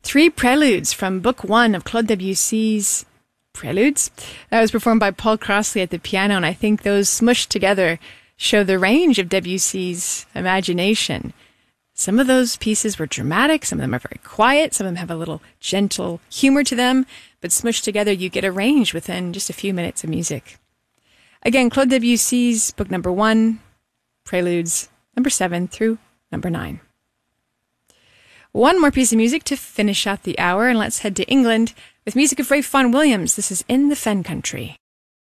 Three preludes from Book 1 of Claude Debussy's Preludes. That was performed by Paul Crossley at the piano, and I think those smushed together show the range of Debussy's imagination. Some of those pieces were dramatic, some of them are very quiet, some of them have a little gentle humor to them, but smushed together you get a range within just a few minutes of music. Again, Claude Debussy's Book number 1, Preludes number 7 through number 9. One more piece of music to finish out the hour, and let's head to England with music of Ralph Vaughan Williams. This is In the Fen Country.